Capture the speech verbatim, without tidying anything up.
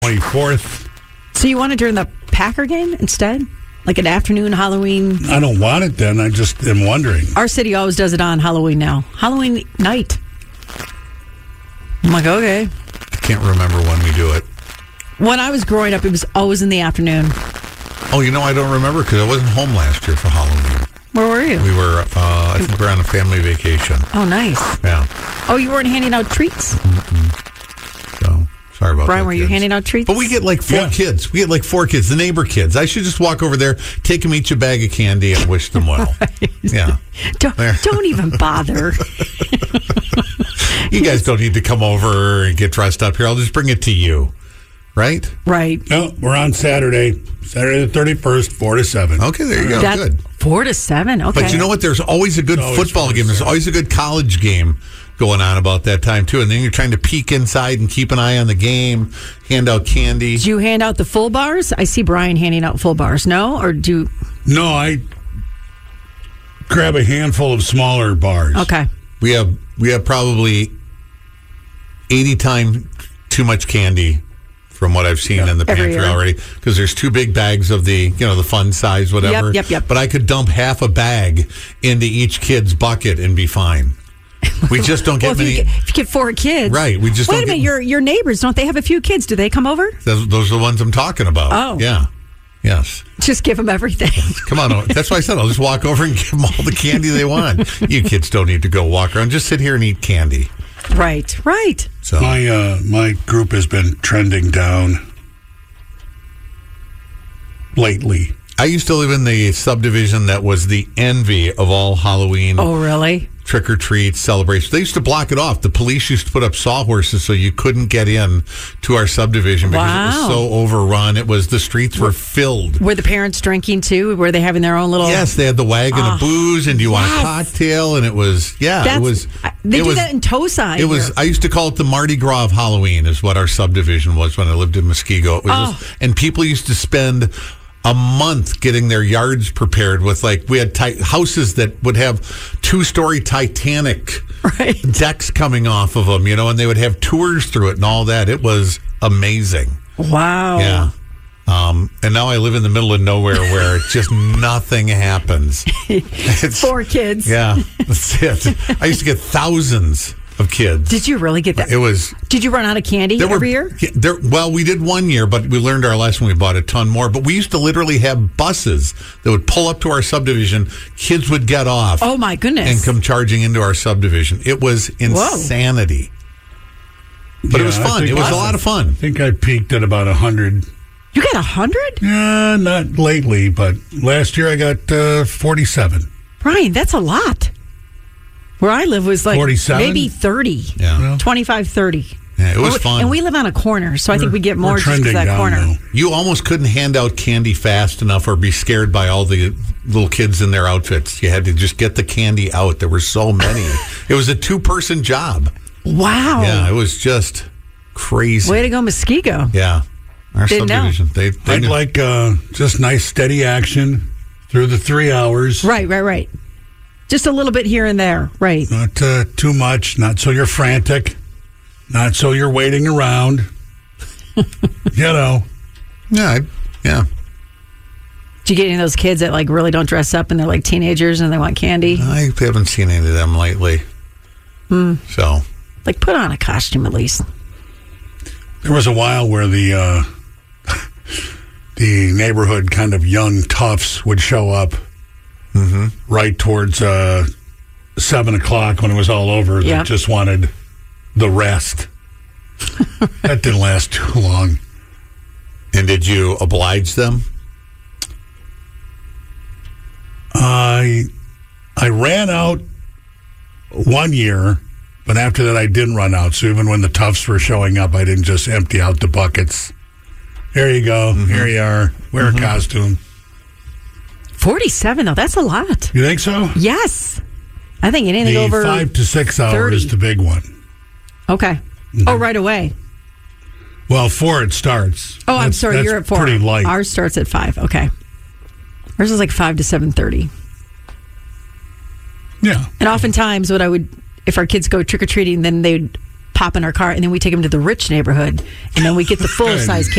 twenty-fourth. So you want it during the Packer game instead? Like an afternoon Halloween? I don't want it then. I just am wondering. Our city always does it on Halloween now. Halloween night. I'm like, okay. I can't remember when we do it. When I was growing up, it was always in the afternoon. Oh, you know, I don't remember because I wasn't home last year for Halloween. Where were you? We were, uh, I think we were on a family vacation. Oh, nice. Yeah. Oh, you weren't handing out treats? Mm-mm. So, sorry about that. Brian, were you kids. handing out treats? But we get like four Yeah. kids. We get like four kids, the neighbor kids. I should just walk over there, take them each a bag of candy, and wish them well. Right. Yeah. Don't, don't even bother. You guys don't need to come over and get dressed up here. I'll just bring it to you. Right? Right. No, we're on Saturday. Saturday the thirty-first, four to seven. Okay, there you go. That, Good. Four to seven. Okay. But you know what? There's always a good Always football four to game. There's seven. always a good college game going on about that time, too. And then you're trying to peek inside and keep an eye on the game, hand out candy. Did you hand out the full bars? I see Brian handing out full bars. No? Or do you... No, I grab a handful of smaller bars. Okay. We have we have probably eighty times too much candy from what I've seen Yeah. in the Every pantry year. already, because there's two big bags of the, you know, the fun size, whatever. Yep, yep, yep. But I could dump half a bag into each kid's bucket and be fine. We just don't get Well, if, many. you get, if you get four kids... Right, we just Wait don't a minute, get- your, your neighbors, don't they have a few kids? Do they come over? Those, those are the ones I'm talking about. Oh. Yeah. Yes. Just give them everything. Come on. That's why I said I'll just walk over and give them all the candy they want. You kids don't need to go walk around. Just sit here and eat candy. Right, right. So My uh, my group has been trending down lately. I used to live in the subdivision that was the envy of all Halloween Oh, really? trick-or-treat celebrations. They used to block it off. The police used to put up sawhorses so you couldn't get in to our subdivision because it was Wow. so overrun. It was, the streets were filled. Were the parents drinking too? Were they having their own little... Yes, they had the wagon Ah, of booze, and do you want yes. a cocktail? And it was, yeah, That's, it was. They it do was, that in Tosa. It was. here. I used to call it the Mardi Gras of Halloween. Is what our subdivision was when I lived in Muskego. It was, Oh. just, and people used to spend a month getting their yards prepared with, like, we had ti- houses that would have two-story Titanic Right. decks coming off of them, you know, and they would have tours through it and all that. It was amazing. Wow. Yeah. Um, and now I live in the middle of nowhere where just nothing happens. It's, Four kids. Yeah, that's it. I used to get thousands of kids. Did you really get that? It was. Did you run out of candy There every were, year? yeah, there, well, we did one year, but we learned our lesson. We bought a ton more. But we used to literally have buses that would pull up to our subdivision. Kids would get off Oh, my goodness. and come charging into our subdivision. It was insanity. But Yeah, it was I fun. think It was I- a lot of fun. I think I peaked at about one hundred. You got a hundred? Yeah, not lately, but last year I got uh, forty-seven. Brian, that's a lot. Where I live was like forty-seven? maybe thirty. Yeah. Well, twenty-five, thirty. Yeah, it was And we- fun. And we live on a corner, so I think We're- we get we're more just because of trending that down, corner. though. You almost couldn't hand out candy fast enough or be scared by all the little kids in their outfits. You had to just get the candy out. There were so many. It was a two-person job. Wow. Yeah, it was just crazy. Way to go, Muskego. Yeah. Our Didn't know. subdivision. They, they I'd knew- like uh, just nice steady action through the three hours. Right, right, right. Just a little bit here and there. Right. Not uh, too much, not so you're frantic, not so you're waiting around. You know. Yeah, I, yeah. Do you get any of those kids that like really don't dress up and they're like teenagers and they want candy? I haven't seen any of them lately. Hmm. So, Like put on a costume at least. There was a while where the uh, the neighborhood kind of young toughs would show up mm-hmm. right towards uh, seven o'clock when it was all over. They Yep. just wanted the rest. That didn't last too long. And did you oblige them? I I ran out one year, but after that I didn't run out. So even when the toughs were showing up, I didn't just empty out the buckets. Here you go. Mm-hmm. Here you are. Wear a costume. forty-seven though, that's a lot. You think so? Yes. I think anything The over five to six hour thirty. is the big one. Okay. Oh, right away. Well, four it starts. Oh, I'm That's- sorry. that's You're at four. Pretty light. Ours starts at five. Okay. Ours is like five to seven thirty. Yeah. And oftentimes, what I would, if our kids go trick or treating, then they'd pop in our car, and then we take them to the rich neighborhood, and then we get the full size